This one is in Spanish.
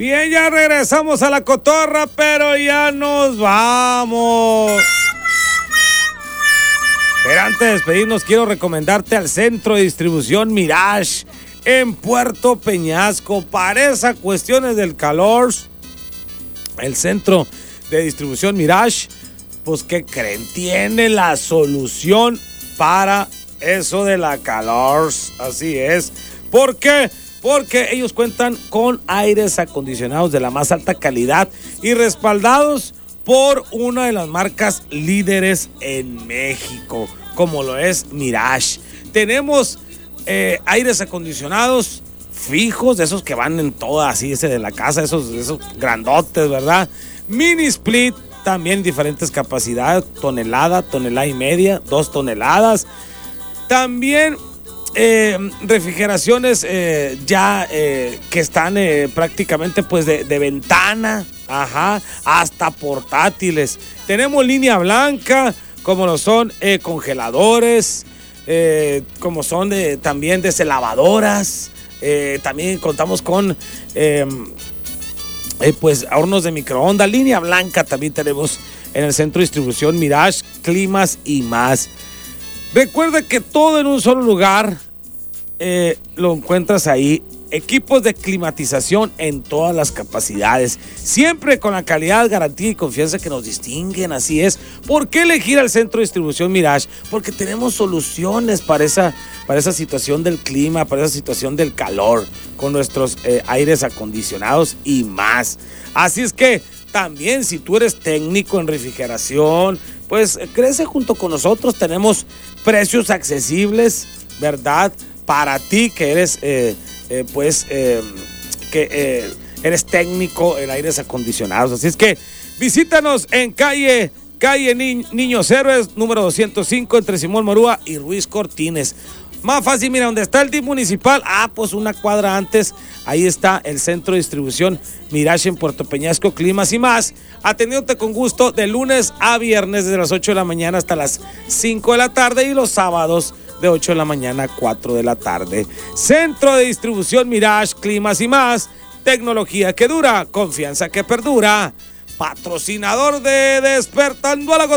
Bien, ya regresamos a la cotorra, pero ya nos vamos. Pero antes de despedirnos, quiero recomendarte al Centro de Distribución Mirage en Puerto Peñasco. Para esas cuestiones del calor, el Centro de Distribución Mirage, pues, ¿qué creen? Tiene la solución para eso de la calor. Así es. ¿Por qué? Porque ellos cuentan con aires acondicionados de la más alta calidad y respaldados por una de las marcas líderes en México, como lo es Mirage. Tenemos aires acondicionados fijos, de esos que van en toda, así, ese de la casa, esos grandotes, ¿verdad? Mini split, también diferentes capacidades, tonelada y media, 2 toneladas. También refrigeraciones que están prácticamente pues de ventana, hasta portátiles. Tenemos línea blanca, como lo son congeladores, como son también desde lavadoras. También contamos con pues hornos de microondas. Línea blanca también tenemos en el Centro de Distribución Mirage, climas y más. Recuerda que todo en un solo lugar lo encuentras ahí. Equipos de climatización en todas las capacidades, siempre con la calidad, garantía y confianza que nos distinguen. Así es. ¿Por qué elegir al Centro de Distribución Mirage? Porque tenemos soluciones para esa situación del clima, para esa situación del calor, con nuestros aires acondicionados y más. Así es que también, si tú eres técnico en refrigeración, pues crece junto con nosotros. Tenemos precios accesibles, ¿verdad? Para ti que eres eres técnico en aires acondicionados. Así es que visítanos en calle Niños Héroes, número 205, entre Simón Morúa y Ruiz Cortines. Más fácil, mira, donde está el DIF municipal, pues una cuadra antes, ahí está el Centro de Distribución Mirage en Puerto Peñasco, climas y más, atendiéndote con gusto de lunes a viernes desde las 8 de la mañana hasta las 5 de la tarde y los sábados de 8 de la mañana a 4 de la tarde. Centro de Distribución Mirage, climas y más, tecnología que dura, confianza que perdura, patrocinador de Despertando a la